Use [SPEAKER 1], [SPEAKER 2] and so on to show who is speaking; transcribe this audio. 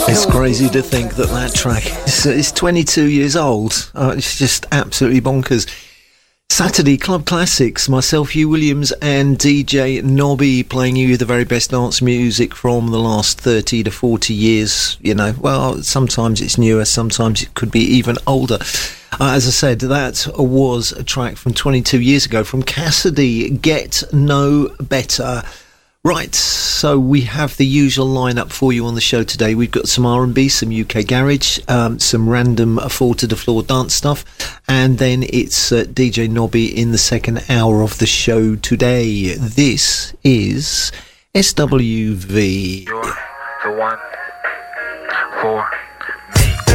[SPEAKER 1] It's crazy to think that track is 22 years old. It's just absolutely bonkers. Saturday Club Classics, myself, Hugh Williams and DJ Nobby playing you the very best dance music from the last 30 to 40 years. You know, well, sometimes it's newer, sometimes it could be even older. As I said, that was a track from 22 years ago from Cassidy, Get No Better. Right, so we have the usual lineup for you on the show today. We've got some R&B, some UK garage, some random floor-to-the-floor dance stuff, and then it's DJ Nobby in the second hour of the show today. This is SWV.
[SPEAKER 2] You're the one for